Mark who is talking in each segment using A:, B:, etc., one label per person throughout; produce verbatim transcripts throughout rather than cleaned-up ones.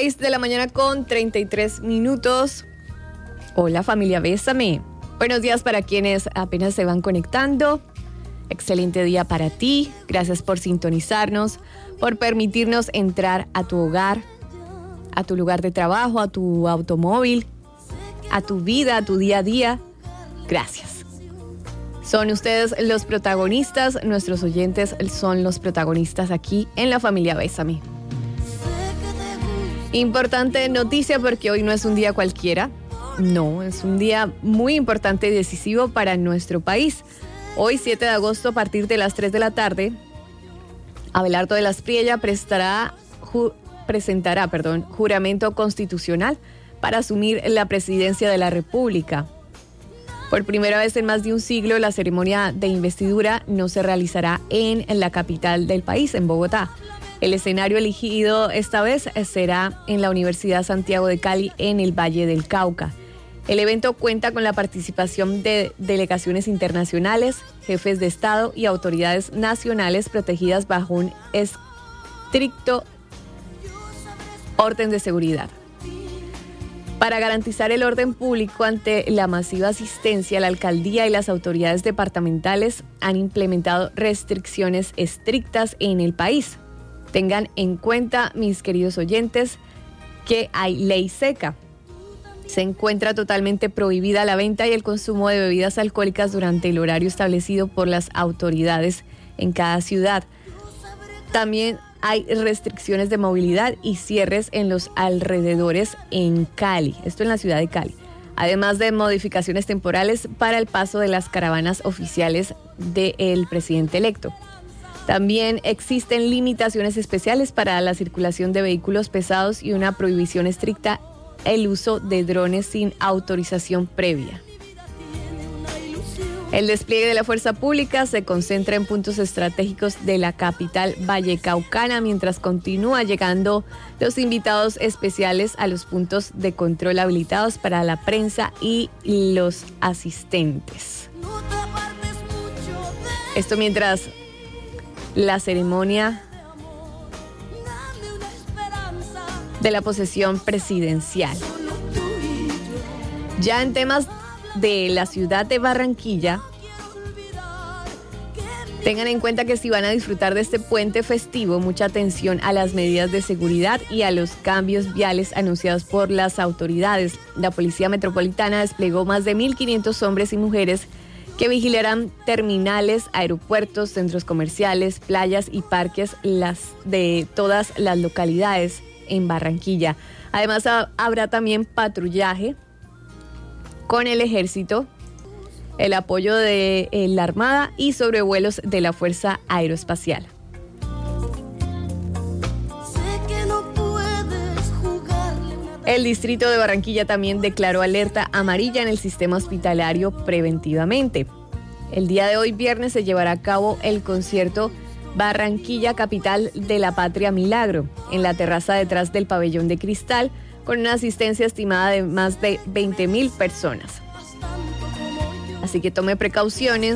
A: seis de la mañana con treinta y tres minutos. Hola familia, bésame. Buenos días para quienes apenas se van conectando. Excelente día para ti. Gracias por sintonizarnos, por permitirnos entrar a tu hogar, a tu lugar de trabajo, a tu automóvil, a tu vida, a tu día a día. Gracias. Son ustedes los protagonistas, nuestros oyentes son los protagonistas aquí en la familia Bésame. Importante noticia porque hoy no es un día cualquiera. No, es un día muy importante y decisivo para nuestro país. Hoy, siete de agosto, a partir de las tres de la tarde, Abelardo de la Espriella prestará, ju, presentará perdón, juramento constitucional para asumir la presidencia de la República. Por primera vez en más de un siglo, la ceremonia de investidura no se realizará en la capital del país, en Bogotá. El escenario elegido esta vez será en la Universidad Santiago de Cali, en el Valle del Cauca. El evento cuenta con la participación de delegaciones internacionales, jefes de Estado y autoridades nacionales protegidas bajo un estricto orden de seguridad. Para garantizar el orden público ante la masiva asistencia, la alcaldía y las autoridades departamentales han implementado restricciones estrictas en el país. Tengan en cuenta, mis queridos oyentes, que hay ley seca. Se encuentra totalmente prohibida la venta y el consumo de bebidas alcohólicas durante el horario establecido por las autoridades en cada ciudad. También hay restricciones de movilidad y cierres en los alrededores en Cali, esto en la ciudad de Cali, además de modificaciones temporales para el paso de las caravanas oficiales del presidente electo. También existen limitaciones especiales para la circulación de vehículos pesados y una prohibición estricta el uso de drones sin autorización previa. El despliegue de la fuerza pública se concentra en puntos estratégicos de la capital vallecaucana, mientras continúa llegando los invitados especiales a los puntos de control habilitados para la prensa y los asistentes. Esto mientras la ceremonia de la posesión presidencial. Ya en temas de la ciudad de Barranquilla, tengan en cuenta que si van a disfrutar de este puente festivo, mucha atención a las medidas de seguridad y a los cambios viales anunciados por las autoridades. La Policía Metropolitana desplegó más de mil quinientos hombres y mujeres que vigilarán terminales, aeropuertos, centros comerciales, playas y parques las de todas las localidades en Barranquilla. Además, ha, habrá también patrullaje con el ejército, el apoyo de eh, la Armada y sobrevuelos de la Fuerza Aeroespacial. El distrito de Barranquilla también declaró alerta amarilla en el sistema hospitalario preventivamente. El día de hoy, viernes, se llevará a cabo el concierto Barranquilla, Capital de la Patria Milagro, en la terraza detrás del Pabellón de Cristal, con una asistencia estimada de más de veinte mil personas. Así que tome precauciones,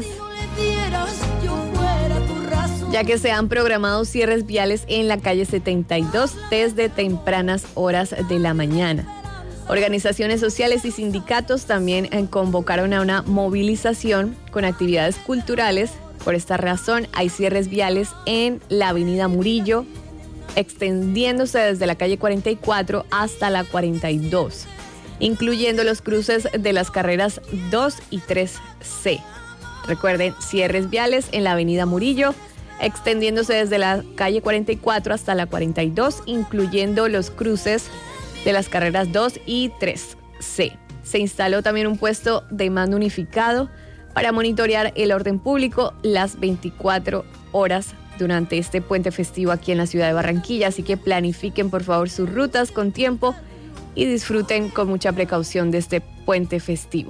A: ya que se han programado cierres viales en la calle setenta y dos desde tempranas horas de la mañana. Organizaciones sociales y sindicatos también convocaron a una movilización con actividades culturales. Por esta razón, hay cierres viales en la avenida Murillo, extendiéndose desde la calle cuarenta y cuatro hasta la cuarenta y dos, incluyendo los cruces de las carreras dos y tres C. Recuerden, cierres viales en la avenida Murillo, extendiéndose desde la calle cuarenta y cuatro hasta la cuarenta y dos, incluyendo los cruces de las carreras dos y tres C. Se instaló también un puesto de mando unificado para monitorear el orden público las veinticuatro horas durante este puente festivo aquí en la ciudad de Barranquilla. Así que planifiquen por favor sus rutas con tiempo y disfruten con mucha precaución de este puente festivo.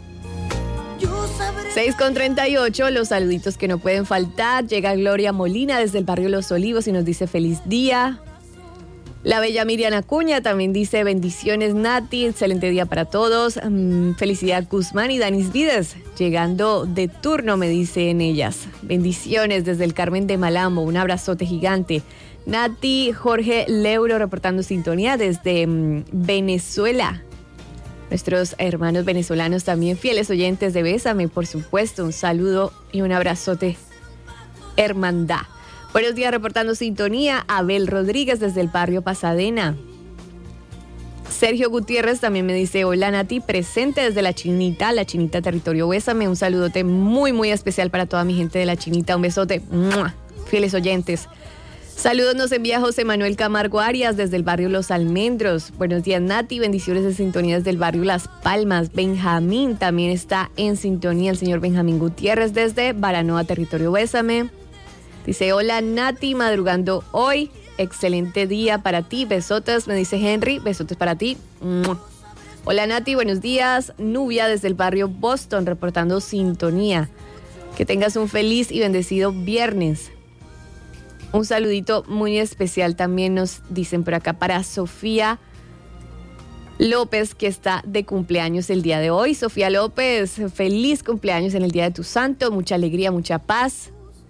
A: seis con treinta y ocho, los saluditos que no pueden faltar. Llega Gloria Molina desde el barrio Los Olivos y nos dice feliz día. La bella Miriam Acuña también dice bendiciones Nati, excelente día para todos. Um, felicidad Guzmán y Danis Vides, llegando de turno me dicen ellas. Bendiciones desde el Carmen de Malambo, un abrazote gigante. Nati, Jorge Leuro reportando sintonía desde um, Venezuela. Nuestros hermanos venezolanos también fieles oyentes de Bésame, por supuesto, un saludo y un abrazote, hermandad. Buenos días, reportando sintonía, Abel Rodríguez desde el barrio Pasadena. Sergio Gutiérrez también me dice, hola Nati, presente desde La Chinita, La Chinita Territorio Bésame, un saludote muy muy especial para toda mi gente de La Chinita, un besote, ¡mua! Fieles oyentes. Saludos nos envía José Manuel Camargo Arias desde el barrio Los Almendros. Buenos días Nati, bendiciones de sintonía desde el barrio Las Palmas. Benjamín también está en sintonía, el señor Benjamín Gutiérrez desde Baranoa Territorio Bésame. Dice, hola Nati, madrugando hoy, excelente día para ti, besotes, me dice Henry, besotes para ti. Hola Nati, buenos días, Nubia desde el barrio Boston, reportando sintonía. Que tengas un feliz y bendecido viernes. Un saludito muy especial también nos dicen por acá para Sofía López, que está de cumpleaños el día de hoy. Sofía López, feliz cumpleaños en el día de tu santo, mucha alegría, mucha paz.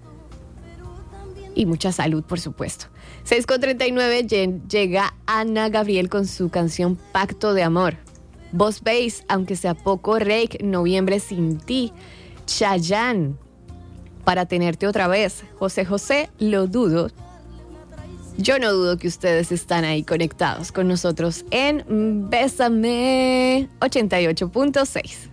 A: Y mucha salud, por supuesto. seis con treinta y nueve llega Ana Gabriel con su canción Pacto de Amor. Vos veis, aunque sea poco, Rake, Noviembre sin ti. Chayanne, Para tenerte otra vez. José José, Lo dudo. Yo no dudo que ustedes están ahí conectados con nosotros en Bésame ochenta y ocho punto seis.